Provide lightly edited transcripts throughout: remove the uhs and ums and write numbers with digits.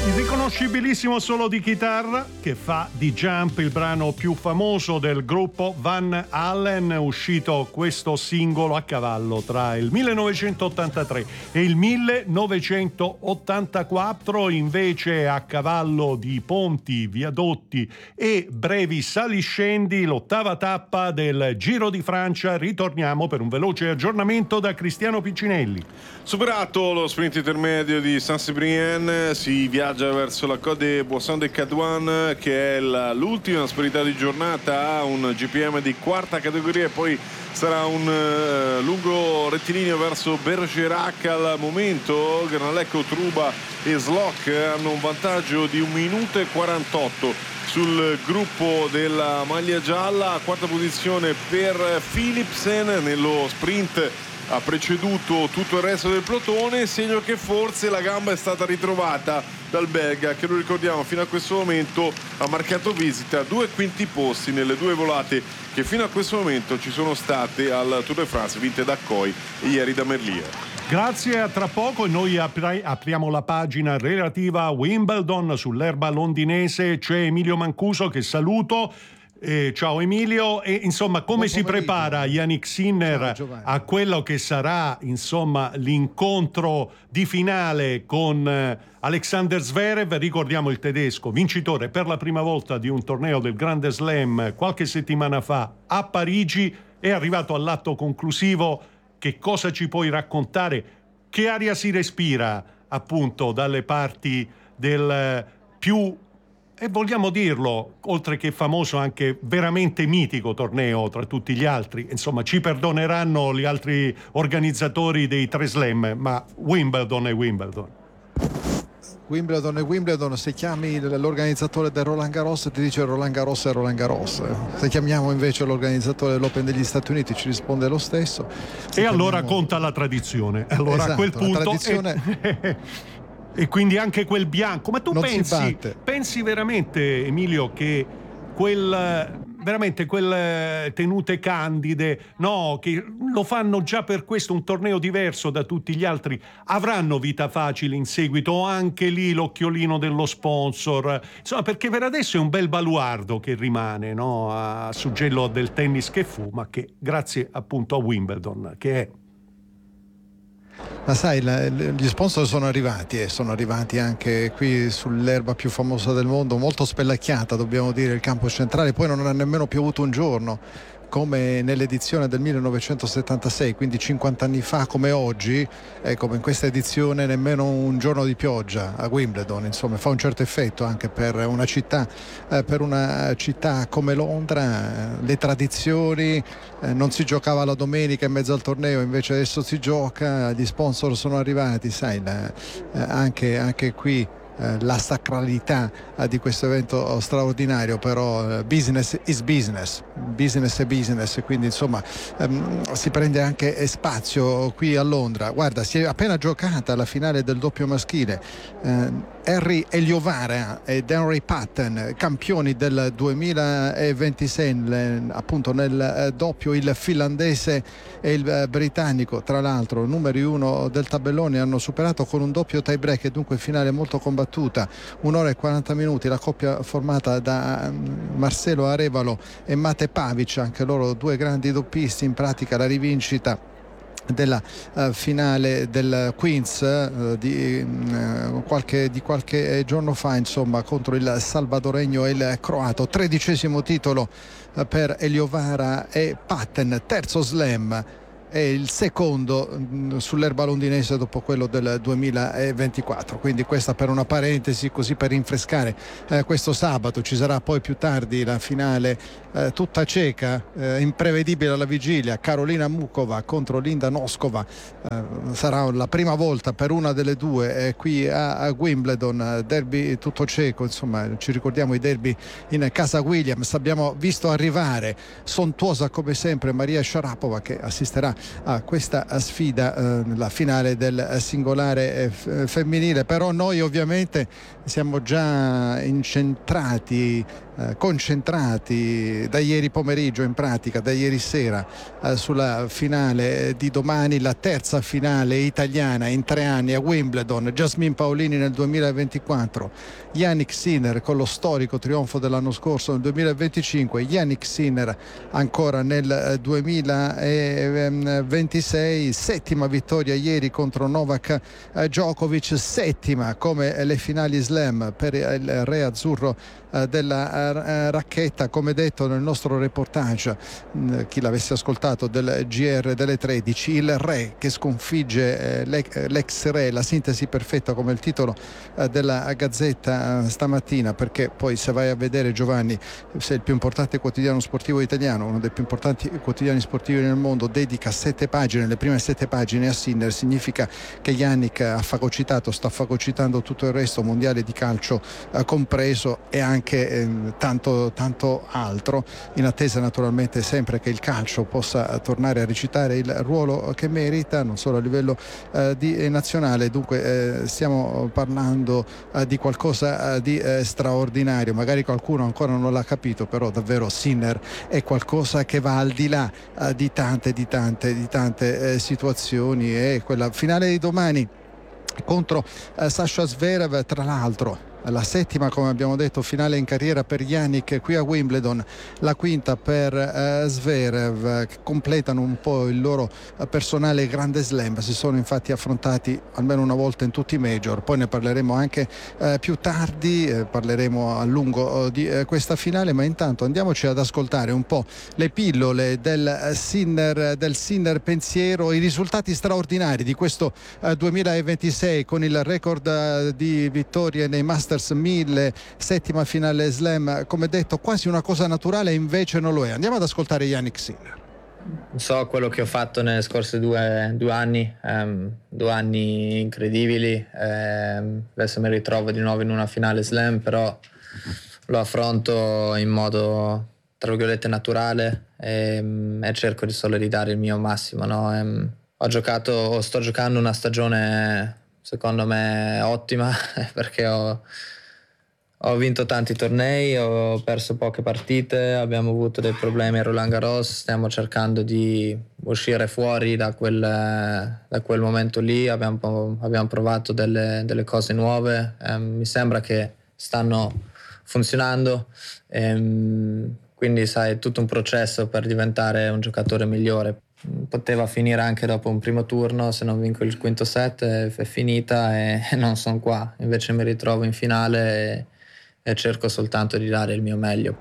Il riconoscibilissimo solo di chitarra che fa di Jump il brano più famoso del gruppo Van Halen, uscito questo singolo a cavallo tra il 1983 e il 1984, invece a cavallo di ponti, viadotti e brevi saliscendi, l'ottava tappa del Giro di Francia. Ritorniamo per un veloce aggiornamento da Cristiano Piccinelli. Superato lo sprint intermedio di Saint-Cyprien, si viaggia verso la Côte de Boisson-de-Cadouane, che è l'ultima asperità di giornata, un GPM di quarta categoria, e poi sarà un lungo rettilineo verso Bergerac. Al momento Granlecco, Truba e Slock hanno un vantaggio di 1 minuto e 48 sul gruppo della maglia gialla. Quarta posizione per Philipsen, nello sprint ha preceduto tutto il resto del plotone, segno che forse la gamba è stata ritrovata dal belga, che lo ricordiamo fino a questo momento ha marcato visita 2 quinti posti nelle 2 volate che fino a questo momento ci sono state al Tour de France, vinte da Coy e ieri da Merlier. Grazie, a tra poco. E noi apriamo la pagina relativa a Wimbledon. Sull'erba londinese c'è Emilio Mancuso, che saluto. Ciao Emilio. E insomma, come si prepara Yannick Sinner a quello che sarà insomma l'incontro di finale con Alexander Zverev? Ricordiamo il tedesco vincitore per la prima volta di un torneo del Grande Slam qualche settimana fa a Parigi, è arrivato all'atto conclusivo. Che cosa ci puoi raccontare? Che aria si respira appunto dalle parti del più, e vogliamo dirlo, oltre che famoso, anche veramente mitico torneo tra tutti gli altri? Insomma, ci perdoneranno gli altri organizzatori dei 3 slam, ma Wimbledon è Wimbledon. Wimbledon è Wimbledon. Se chiami l'organizzatore del Roland Garros ti dice Roland Garros è Roland Garros. Se chiamiamo invece l'organizzatore dell'Open degli Stati Uniti ci risponde lo stesso. Se allora conta la tradizione. Allora esatto, a quel punto la tradizione... E quindi anche quel bianco. Ma tu pensi veramente, Emilio, che quelle tenute candide, no, che lo fanno già per questo un torneo diverso da tutti gli altri, avranno vita facile in seguito, o anche lì l'occhiolino dello sponsor? Insomma, perché per adesso è un bel baluardo che rimane, no, a suggello del tennis che fu, ma che grazie appunto a Wimbledon che è. Ma sai, gli sponsor sono arrivati e sono arrivati anche qui sull'erba più famosa del mondo, molto spellacchiata, dobbiamo dire, il campo centrale. Poi non ha nemmeno piovuto un giorno, come nell'edizione del 1976, quindi 50 anni fa come oggi. Ecco, in questa edizione nemmeno un giorno di pioggia a Wimbledon, insomma fa un certo effetto anche per una città come Londra. Le tradizioni, non si giocava la domenica in mezzo al torneo, invece adesso si gioca, gli sponsor sono arrivati, sai, anche qui la sacralità di questo evento straordinario. Però business is business, business è business, quindi insomma si prende anche spazio qui a Londra. Guarda, si è appena giocata la finale del doppio maschile. Harry Eliovara ed Henry Patton, campioni del 2026, appunto nel doppio, il finlandese e il britannico, tra l'altro numeri 1 del tabellone, hanno superato con un doppio tie break, e dunque finale molto combattuta, 1 ora e 40 minuti, la coppia formata da Marcelo Arevalo e Mate Pavic, anche loro 2 grandi doppisti, in pratica la rivincita della finale del Queens di qualche giorno fa, insomma, contro il salvadoregno e il croato. 13° titolo per Eliovara e Patton, terzo slam, è il secondo sull'erba londinese dopo quello del 2024. Quindi questa per una parentesi, così per rinfrescare questo sabato. Ci sarà poi più tardi la finale tutta ceca, imprevedibile alla vigilia, Karolina Mukova contro Linda Noskova. Sarà la prima volta per una delle due qui a Wimbledon, derby tutto ceco, insomma ci ricordiamo i derby in casa Williams. Abbiamo visto arrivare sontuosa come sempre Maria Sharapova, che assisterà a questa sfida, la finale del singolare femminile. Però noi ovviamente siamo già incentrati concentrati da ieri pomeriggio, in pratica da ieri sera, sulla finale di domani, la terza finale italiana in 3 anni a Wimbledon. Jasmine Paolini nel 2024, Jannik Sinner con lo storico trionfo dell'anno scorso nel 2025, Jannik Sinner ancora nel 2026, settima vittoria ieri contro Novak Djokovic, settima come le finali slam per il re azzurro della racchetta. Come detto nel nostro reportage, chi l'avesse ascoltato del GR delle 13, il re che sconfigge l'ex re, la sintesi perfetta come il titolo della Gazzetta stamattina, perché poi se vai a vedere, Giovanni, se il più importante quotidiano sportivo italiano, uno dei più importanti quotidiani sportivi nel mondo, dedica 7 pagine, le prime 7 pagine a Sinner, significa che Jannik ha fagocitato, sta fagocitando tutto il resto, mondiale di calcio compreso, e anche tanto altro, in attesa naturalmente sempre che il calcio possa tornare a recitare il ruolo che merita, non solo a livello nazionale. Dunque stiamo parlando di qualcosa di straordinario. Magari qualcuno ancora non l'ha capito, però davvero Sinner è qualcosa che va al di là di tante situazioni, e quella finale di domani contro Sasha Zverev, tra l'altro la settima, come abbiamo detto, finale in carriera per Jannik qui a Wimbledon, la quinta per Zverev, che completano un po' il loro personale grande slam. Si sono infatti affrontati almeno una volta in tutti i major, poi ne parleremo anche più tardi, parleremo a lungo di questa finale, ma intanto andiamoci ad ascoltare un po' le pillole del Sinner pensiero, i risultati straordinari di questo 2026 con il record di vittorie nei Masters 1000, settima finale slam, come detto quasi una cosa naturale, invece non lo è. Andiamo ad ascoltare Jannik Sinner. So quello che ho fatto nelle scorse due anni, 2 anni incredibili, adesso mi ritrovo di nuovo in una finale slam, però lo affronto in modo tra virgolette naturale e cerco solo di dare il mio massimo, no? Sto giocando una stagione secondo me ottima, perché ho vinto tanti tornei, ho perso poche partite, abbiamo avuto dei problemi a Roland Garros, stiamo cercando di uscire fuori da quel momento lì, abbiamo provato delle cose nuove, mi sembra che stanno funzionando, quindi sai, è tutto un processo per diventare un giocatore migliore. Poteva finire anche dopo un primo turno, se non vinco il quinto set è finita e non sono qua, invece mi ritrovo in finale e cerco soltanto di dare il mio meglio.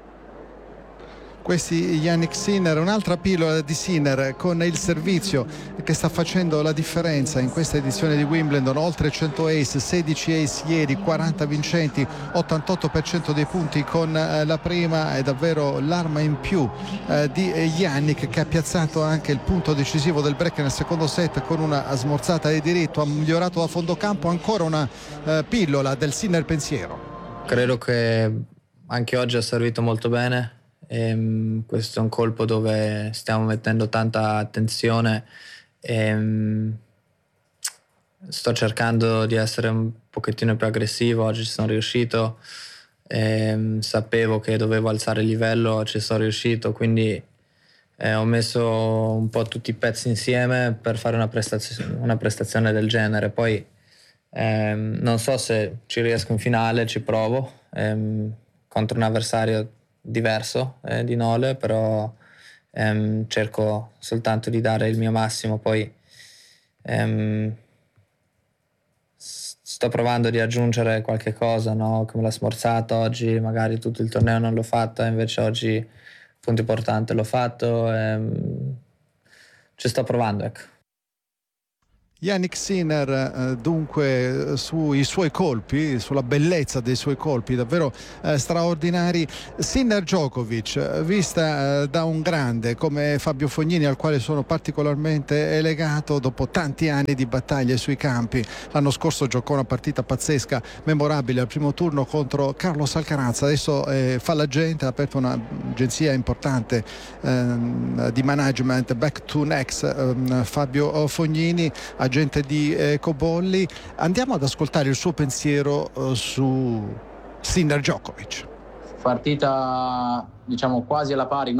Questi Jannik Sinner, un'altra pillola di Sinner con il servizio che sta facendo la differenza in questa edizione di Wimbledon, oltre 100 ace, 16 ace ieri, 40 vincenti, 88% dei punti con la prima, è davvero l'arma in più di Jannik, che ha piazzato anche il punto decisivo del break nel secondo set con una smorzata di diritto, ha migliorato a fondo campo. Ancora una pillola del Sinner pensiero. Credo che anche oggi ha servito molto bene. Questo è un colpo dove stiamo mettendo tanta attenzione, sto cercando di essere un pochettino più aggressivo. Oggi ci sono riuscito, sapevo che dovevo alzare il livello, ci sono riuscito, quindi ho messo un po' tutti i pezzi insieme per fare una prestazione del genere. Poi non so se ci riesco in finale, ci provo contro un avversario diverso di Nole, però cerco soltanto di dare il mio massimo. Poi sto provando di aggiungere qualche cosa, no? Come la smorzata oggi, magari tutto il torneo non l'ho fatta, invece oggi punto importante l'ho fatto, ci sto provando, ecco. Jannik Sinner dunque sui suoi colpi, sulla bellezza dei suoi colpi davvero straordinari. Sinner Djokovic, vista da un grande come Fabio Fognini, al quale sono particolarmente legato dopo tanti anni di battaglie sui campi. L'anno scorso giocò una partita pazzesca, memorabile al primo turno contro Carlos Alcaraz. Adesso fa l'agente, ha aperto un'agenzia importante di management, Back to Next, Fabio Fognini, agente di Cobolli. Andiamo ad ascoltare il suo pensiero su Sinner Djokovic. partita diciamo quasi alla pari.